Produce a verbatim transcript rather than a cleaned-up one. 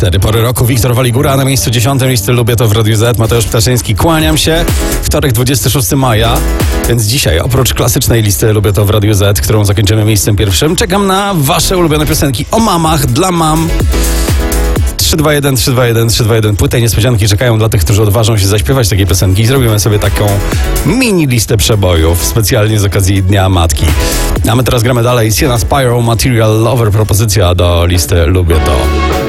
Cztery pory roku. Wiktor Waligura na miejscu dziesiątym listy Lubię to w Radiu Z. Mateusz Ptaszyński, kłaniam się. Wtorek, dwudziestego szóstego maja. Więc dzisiaj oprócz klasycznej listy Lubię to w Radiu Z, którą zakończymy miejscem pierwszym, czekam na wasze ulubione piosenki o mamach, dla mam. trzy dwa jeden, trzy dwa jeden, trzy dwa jeden. Płyty i niespodzianki czekają dla tych, którzy odważą się zaśpiewać takie piosenki. Zrobimy sobie taką mini listę przebojów specjalnie z okazji Dnia Matki. A my teraz gramy dalej. Sienna Spyro, Material Lover, propozycja do listy Lubię to.